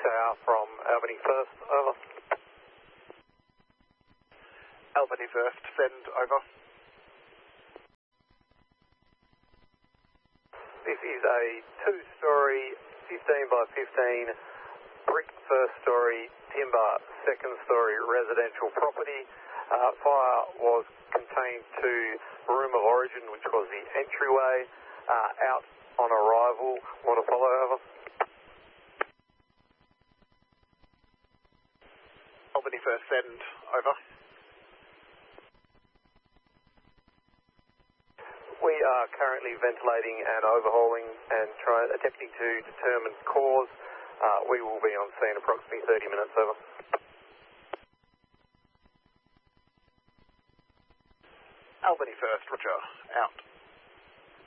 Tower from Albany First, over. Albany First, send, over. This is a two-storey, 15 by 15, brick first-storey, timber second-storey residential property. Fire was contained to room of origin, which was the entryway. Out on arrival, water follow, over. Albany First, send, over. We are currently ventilating and overhauling and attempting to determine cause. We will be on scene approximately 30 minutes, over. Albany First, roger, out.